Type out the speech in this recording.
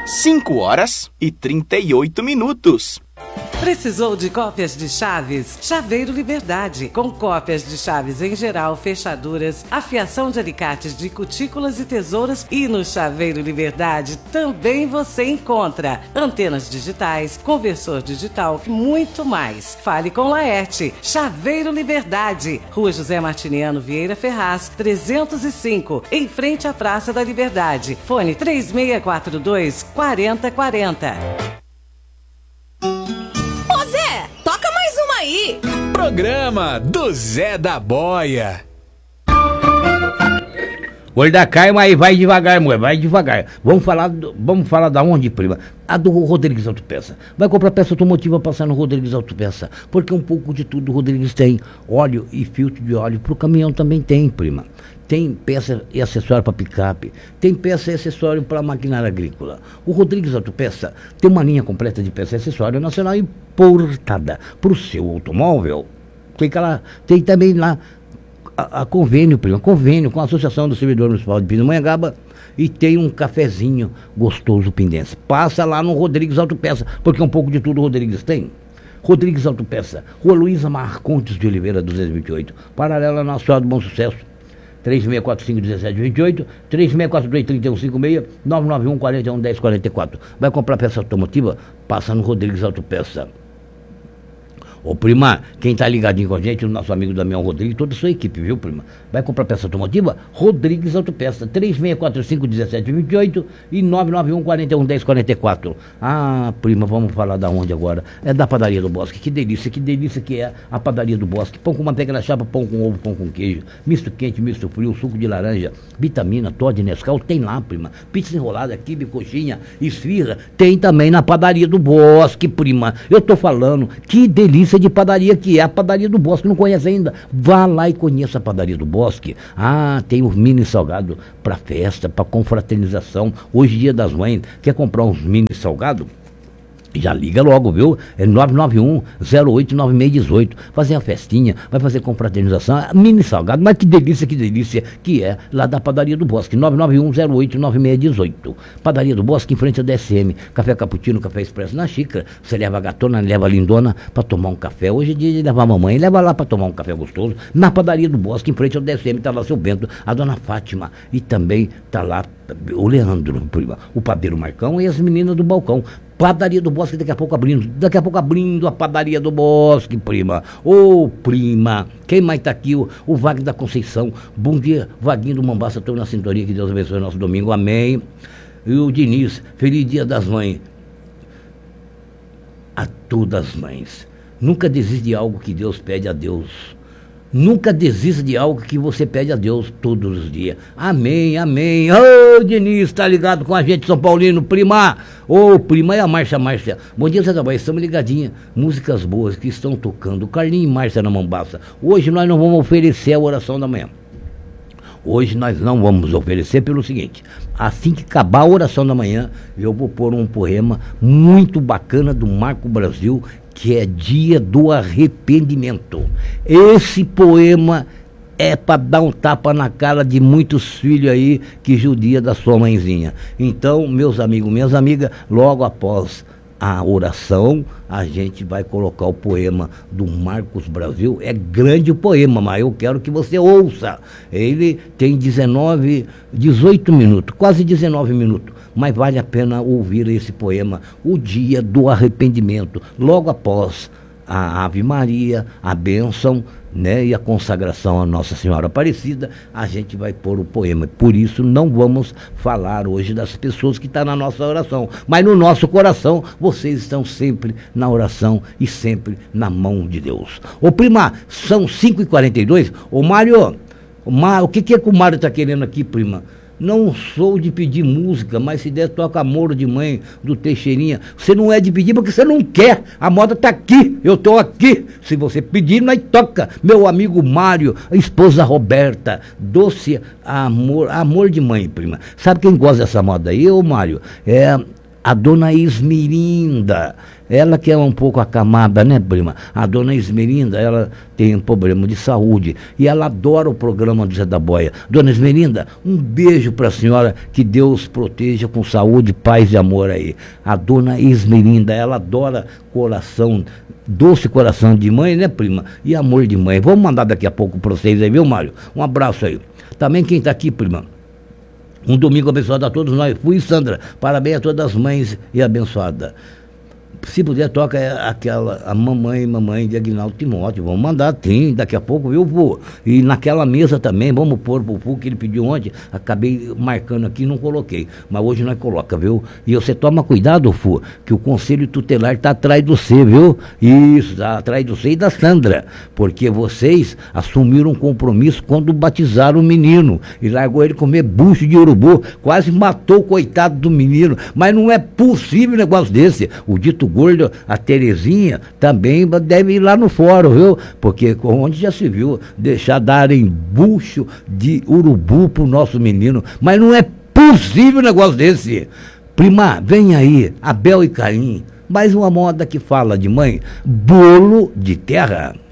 5h38. Precisou de cópias de chaves? Chaveiro Liberdade, com cópias de chaves em geral, fechaduras, afiação de alicates de cutículas e tesouras. E no Chaveiro Liberdade também você encontra antenas digitais, conversor digital, muito mais. Fale com Laerte. Chaveiro Liberdade, Rua José Martiniano Vieira Ferraz, 305, em frente à Praça da Liberdade. Fone 3642-4040. Aí. Programa do Zé da Boia. Olho da Caima aí, vai devagar, mulher, vai devagar. Vamos falar da onde, prima? A do Rodrigues Autopeça. Vai comprar peça automotiva, passar no Rodrigues Autopeça. Porque um pouco de tudo o Rodrigues tem. Óleo e filtro de óleo pro caminhão também tem, prima. Tem peça e acessório para picape, tem peça e acessório para maquinária agrícola. O Rodrigues Autopeça tem uma linha completa de peça e acessório nacional importada para o seu automóvel. Tem também lá a convênio, prima, convênio com a Associação do Servidor Municipal de Pindamonhangaba, e tem um cafezinho gostoso pindense. Passa lá no Rodrigues Autopeça, porque um pouco de tudo o Rodrigues tem. Rodrigues Autopeça, Rua Luísa Marcontes de Oliveira, 228, paralela na Estrada do Bom Sucesso. 3645-1728, 3642-3156, 991-41-1044. Vai comprar peça automotiva? Passa no Rodrigues Autopeça. Ô, prima, quem tá ligadinho com a gente, o nosso amigo Damião Rodrigues, toda a sua equipe, viu, prima? Vai comprar peça automotiva? Rodrigues Autopeça, 3645-1728 e 991-41-1044. Ah, prima, vamos falar da onde agora? É da Padaria do Bosque. Que delícia que é a Padaria do Bosque. Pão com manteiga na chapa, pão com ovo, pão com queijo, misto quente, misto frio, suco de laranja, vitamina, Toddy, Nescau, tem lá, prima. Pizza enrolada, quibe, coxinha, esfirra, tem também na Padaria do Bosque, prima. Eu tô falando, que delícia de padaria que é a Padaria do Bosque. Não conhece ainda? Vá lá e conheça a Padaria do Bosque. Ah, tem os mini salgados para festa, para confraternização. Hoje, Dia das Mães, quer comprar uns mini salgados? Já liga logo, viu? É 991-089618. Fazer uma festinha, vai fazer confraternização, mini salgado, mas que delícia que é lá da Padaria do Bosque, 991-089618. Padaria do Bosque, em frente ao DSM. Café cappuccino, café expresso na xícara. Você leva a gatona, leva a lindona pra tomar um café. Hoje é dia de levar a mamãe, leva lá pra tomar um café gostoso. Na Padaria do Bosque, em frente ao DSM, tá lá seu Bento, a dona Fátima. E também tá lá o Leandro, o padeiro Marcão e as meninas do balcão. Padaria do Bosque, daqui a pouco abrindo a Padaria do Bosque, prima. Ô, prima, quem mais tá aqui? O Wagner da Conceição. Bom dia, Vaguinho do Mombaça, estou na sintonia, que Deus abençoe o nosso domingo, amém. E o Diniz, feliz Dia das Mães a todas as mães. Nunca desiste de algo que Deus pede a Deus. Nunca desista de algo que você pede a Deus todos os dias. Amém, amém. Ô, Diniz, tá ligado com a gente, São Paulino, prima. Ô, prima, e a Márcia. Bom dia, Zé da Bahia, estamos ligadinha. Músicas boas que estão tocando. Carlinhos e Márcia na Mombaça. Hoje nós não vamos oferecer a oração da manhã. Hoje nós não vamos oferecer pelo seguinte: assim que acabar a oração da manhã, eu vou pôr um poema muito bacana do Marco Brasil, que é Dia do Arrependimento. Esse poema é para dar um tapa na cara de muitos filhos aí que judia da sua mãezinha. Então, meus amigos, minhas amigas, logo após a oração, a gente vai colocar o poema do Marcos Brasil. É grande o poema, mas eu quero que você ouça. Ele tem 18 minutos, quase 19 minutos, mas vale a pena ouvir esse poema, o Dia do Arrependimento, logo após a Ave Maria, a bênção, né, e a consagração a Nossa Senhora Aparecida. A gente vai pôr o poema. Por isso não vamos falar hoje das pessoas que estão na nossa oração, mas no nosso coração vocês estão sempre na oração e sempre na mão de Deus. Ô, prima, são 5h42. Ô, Mário, o que é que o Mário está querendo aqui, prima? Não sou de pedir música, mas se der, toca Amor de Mãe, do Teixeirinha. Você não é de pedir porque você não quer. A moda tá aqui, eu tô aqui. Se você pedir, nós toca. Meu amigo Mário, a esposa Roberta, Doce Amor de Mãe, prima. Sabe quem gosta dessa moda aí, ô Mário? É a dona Esmerinda, ela que é um pouco acamada, né, prima? A dona Esmerinda, ela tem um problema de saúde e ela adora o programa do Zé da Boia. Dona Esmerinda, um beijo para a senhora, que Deus proteja com saúde, paz e amor aí. A dona Esmerinda, ela adora coração, doce coração de mãe, né, prima? E amor de mãe. Vamos mandar daqui a pouco para vocês aí, viu, Mário? Um abraço aí. Também quem está aqui, prima, um domingo abençoado a todos nós. Fui, Sandra, parabéns a todas as mães e abençoada. Se puder, toca a mamãe de Aguinaldo Timóteo. Vamos mandar, sim, daqui a pouco, viu, Fu? E naquela mesa também, vamos pôr pro Fu, que ele pediu ontem. Acabei marcando aqui e não coloquei. Mas hoje nós coloca, viu? E você toma cuidado, Fu, que o Conselho Tutelar está atrás do você, viu? Isso, tá atrás do você e da Sandra. Porque vocês assumiram um compromisso quando batizaram o menino. E largou ele comer bucho de urubu. Quase matou o coitado do menino. Mas não é possível um negócio desse. O dito gordo, a Terezinha, também deve ir lá no fórum, viu? Porque onde já se viu deixar darem bucho de urubu pro nosso menino. Mas não é possível um negócio desse. Prima, vem aí, Abel e Caim, mais uma moda que fala de mãe, bolo de terra.